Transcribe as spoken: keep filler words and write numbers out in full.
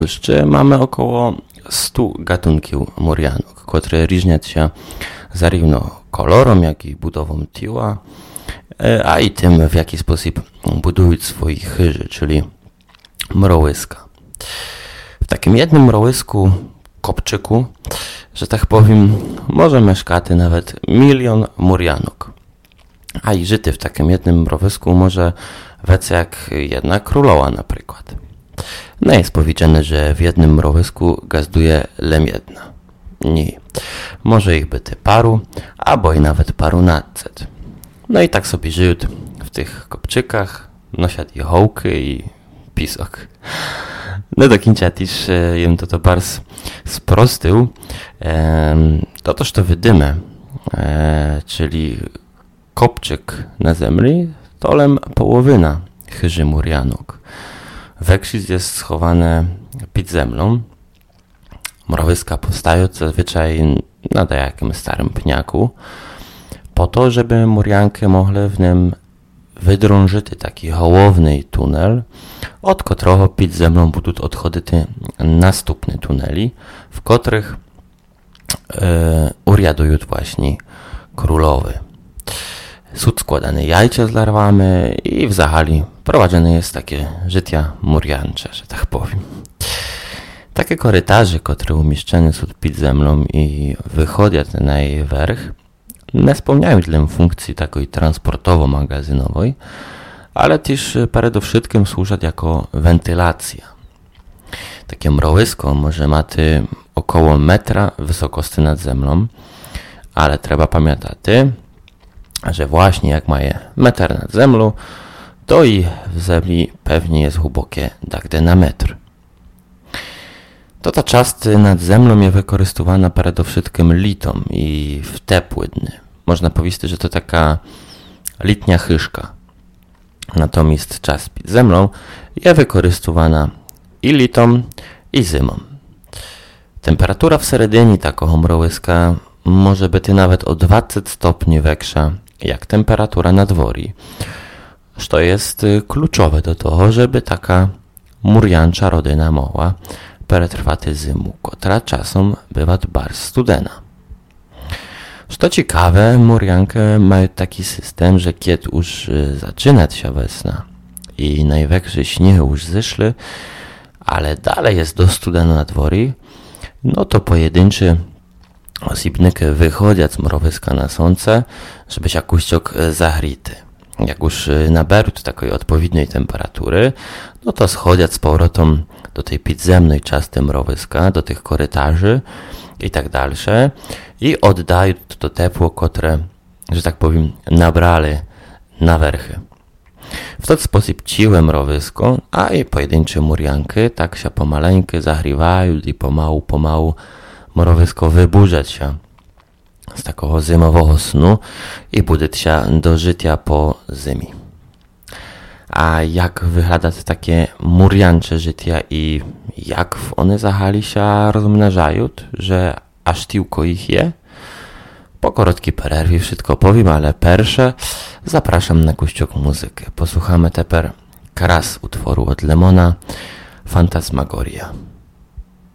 Jeszcze mamy około stu gatunków murianok, które różnią się zarówno kolorem, jak i budową tyła, a i tym, w jaki sposób budują swoje chyży, czyli mrołyska. W takim jednym mrołysku, kopczyku, że tak powiem, może mieszkać nawet milion murianok. A i żyty w takim jednym mrołysku może wec jak jedna królowa na przykład. No jest powiedziane, że w jednym mrołysku gazduje lem jedna. Nie. Może ich być paru, albo i nawet parunadset. No i tak sobie żyją w tych kopczykach, nosią i hołky i pisok. No do końca też jem to to bardzo sprostył. To też to wydymę, czyli kopczyk na zemli, to lem połowina chyży murianok. Weksіз jest schowane pod zemlą. Mrowyska powstają zazwyczaj na takim starym pniaku, po to, żeby murianki mogły w nim wydrążyć taki hołowny tunel, od którego pod zemlą będą odchodzić następne tuneli, w których e, uriadują właśnie królowy. Są składane jajcia z larwami i w zahali prowadzone jest takie życie muriancze, że tak powiem. Takie korytarze, które umieszczone są pod zemlą i wychodzą na jej werch, nie spełniają dla funkcji takiej transportowo-magazynowej, ale też przede wszystkim służą jako wentylacja. Takie mrołysko może mieć około metra wysokości nad zemlą, ale trzeba pamiętać, że właśnie jak ma je metr nad zemlą, to i w zemli pewnie jest głębokie tak na metr. To ta część nad zemlą jest wykorzystywana przede wszystkim litom i w ciepłe dni. Można powiedzieć, że to taka litnia chyżka. Natomiast czas pod zemlą jest wykorzystywana i litom, i zimą. Temperatura w seredinie takiego mrołyska może być nawet o dwadzieścia stopni większa jak temperatura na dworze. Co jest kluczowe do tego, żeby taka muriancza rodyna mogła przetrwać zimę, która czasem bywa bardzo studena. Co ciekawe, murianki mają taki system, że kiedy już zaczyna się wiosna i największe śniegi już zeszły, ale dalej jest do studeno na dworze, no to pojedynczy osibniki wychodzą z mrowyska na słońce, żeby się kuściok zahrity. Jak już naberą takiej odpowiedniej temperatury, no to schodzą z powrotem do tej podzemnej części mrowyska, do tych korytarzy i tak dalsze i oddają to ciepło, które, że tak powiem, nabrali na werchy. W ten sposób ciłe mrowysko, a i pojedyncze murianki tak się pomaleńkie zagrywają i pomału, pomału mrowysko wyburzać się z takiego zimowego snu i budzić się do życia po zimie. A jak wygląda takie muriancze życie i jak one zahali się rozmnażają, że aż tylko ich je? Po krótkiej przerwie wszystko powiem, ale pierwsze zapraszam na kuściok muzykę. Posłuchamy teraz kras utworu od Lemona, Fantasmagoria.